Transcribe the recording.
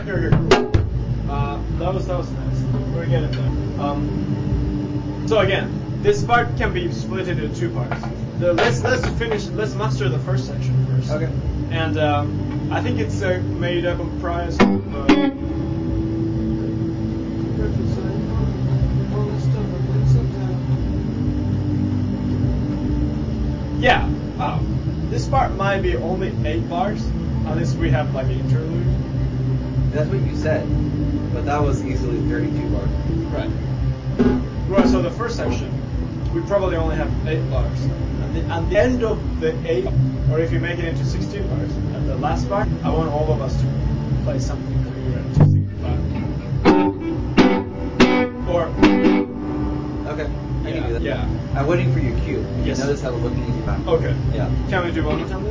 Here. That was nice. We're getting there. So again, this part can be split into two parts. Let's master the first section first. Okay. And I think it's made up of price. Yeah. This part might be only 8 bars, unless we have like an interlude. That's what you said, but that was easily 32 bars. Right. Right. So the first section, we probably only have 8 bars. At the end of the 8, or if you make it into 16 bars, at the last bar, I want all of us to play something clear and to signify. Or. Okay. I can do that. Yeah. I'm waiting for your cue. Yes. Notice how we're looking at your back. Okay. Yeah. Can we do one more time then?